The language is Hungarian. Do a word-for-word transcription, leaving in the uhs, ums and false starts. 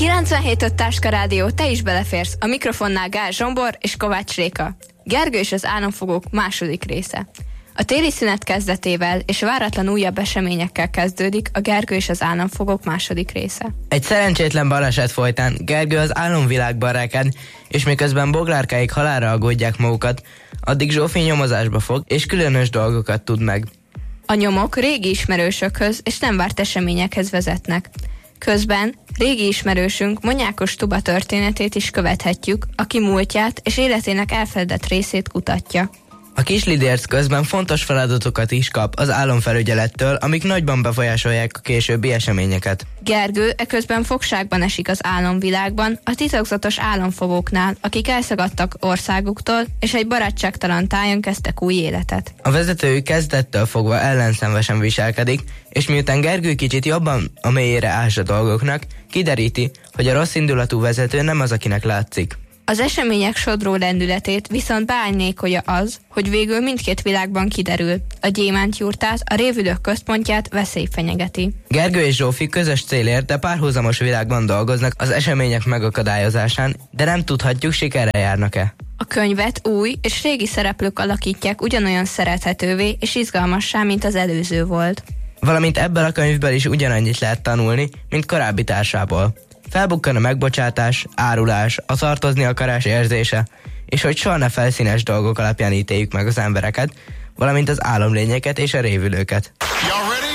kilencvenhét öt Táska Rádió, te is beleférsz. A mikrofonnál Gál Zsombor és Kovács Réka. Gergő és az álomfogók második része. A téli szünet kezdetével és váratlan újabb eseményekkel kezdődik a Gergő és az álomfogók második része. Egy szerencsétlen baleset folytán Gergő az álomvilágban reked, és miközben boglárkáik halálra aggódják magukat, addig Zsófi nyomozásba fog, és különös dolgokat tud meg. A nyomok régi ismerősökhöz és nem várt eseményekhez vezetnek. Közben régi ismerősünk Monyákos Tuba történetét is követhetjük, aki múltját és életének elfeledett részét kutatja. A kis Lidérc közben fontos feladatokat is kap az álomfelügyelettől, amik nagyban befolyásolják a későbbi eseményeket. Gergő eközben fogságban esik az álomvilágban, a titokzatos álomfogóknál, akik elszagadtak országuktól, és egy barátságtalan tájon kezdtek új életet. A vezetőjük kezdettől fogva ellenszenvesen viselkedik, és miután Gergő kicsit jobban a mélyére ás a dolgoknak, kideríti, hogy a rossz indulatú vezető nem az, akinek látszik. Az események sodró lendületét viszont beárnyékolja az, hogy végül mindkét világban kiderül. A gyémántjurtát, a révülők központját veszély fenyegeti. Gergő és Zsófi közös célért, de párhuzamos világban dolgoznak az események megakadályozásán, de nem tudhatjuk, sikerre járnak-e. A könyvet új és régi szereplők alakítják ugyanolyan szerethetővé és izgalmassá, mint az előző volt. Valamint ebből a könyvből is ugyanannyit lehet tanulni, mint korábbi társából. Felbukkan a megbocsátás, árulás, a tartozni akarás érzése, és hogy soha ne felszínes dolgok alapján ítéljük meg az embereket, valamint az álomlényeket és a révülőket.